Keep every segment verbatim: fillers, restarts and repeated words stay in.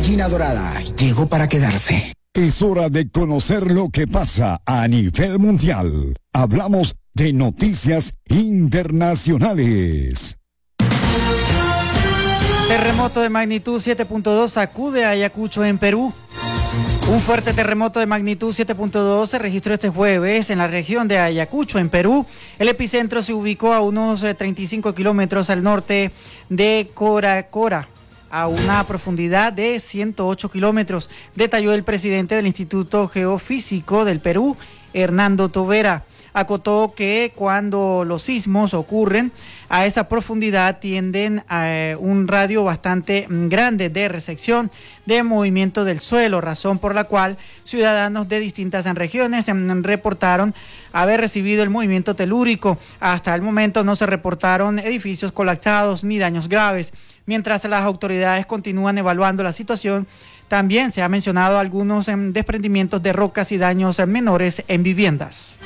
gallina dorada llegó para quedarse. Es hora de conocer lo que pasa a nivel mundial. Hablamos de noticias internacionales. Terremoto de magnitud siete punto dos sacude a Ayacucho en Perú. Un fuerte terremoto de magnitud siete punto dos se registró este jueves en la región de Ayacucho, en Perú. El epicentro se ubicó a unos treinta y cinco kilómetros al norte de Coracora, a una profundidad de ciento ocho kilómetros, detalló el presidente del Instituto Geofísico del Perú, Hernando Tovera. Acotó que cuando los sismos ocurren a esa profundidad tienden a un radio bastante grande de recepción de movimiento del suelo, razón por la cual ciudadanos de distintas regiones reportaron haber recibido el movimiento telúrico. Hasta el momento no se reportaron edificios colapsados ni daños graves. Mientras las autoridades continúan evaluando la situación, también se ha mencionado algunos desprendimientos de rocas y daños menores en viviendas.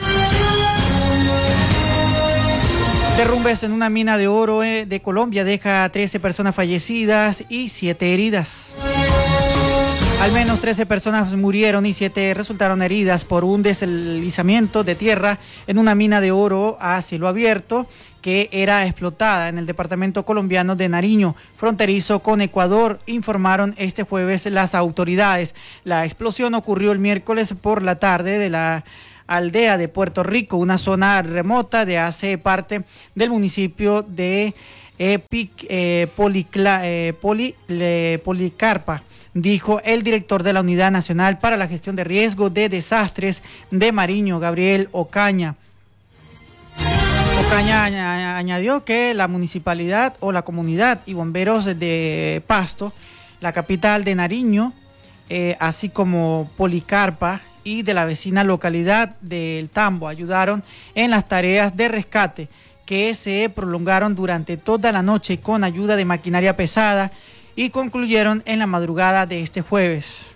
Derrumbes en una mina de oro de Colombia deja a trece personas fallecidas y siete heridas. Al menos trece personas murieron y siete resultaron heridas por un deslizamiento de tierra en una mina de oro a cielo abierto que era explotada en el departamento colombiano de Nariño, fronterizo con Ecuador, informaron este jueves las autoridades. La explosión ocurrió el miércoles por la tarde de la aldea de Puerto Rico, una zona remota de hace parte del municipio de eh, Pic, eh, Policla, eh, Poli, le, Policarpa, dijo el director de la Unidad Nacional para la Gestión de Riesgo de Desastres de Nariño, Gabriel Ocaña. Ocaña añadió que la municipalidad o la comunidad y bomberos de Pasto, la capital de Nariño, eh, así como Policarpa y de la vecina localidad del Tambo ayudaron en las tareas de rescate que se prolongaron durante toda la noche con ayuda de maquinaria pesada y concluyeron en la madrugada de este jueves.